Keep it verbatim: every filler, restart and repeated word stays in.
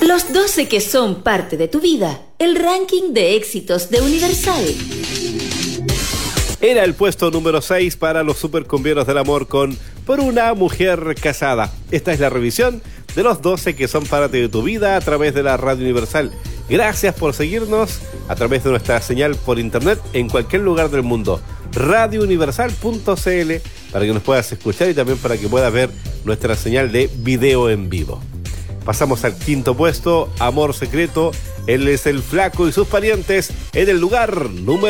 Los doce que son parte de tu vida. El ranking de éxitos de Universal. Era el puesto número seis para los supercumbieros del amor con Por una mujer casada. Esta es la revisión de los doce que son parte de tu vida a través de la Radio Universal. Gracias por seguirnos a través de nuestra señal por internet en cualquier lugar del mundo. radio universal punto c l para que nos puedas escuchar y también para que puedas ver nuestra señal de video en vivo. Pasamos al quinto puesto, Amor Secreto. Él es el Flaco y sus parientes en el lugar número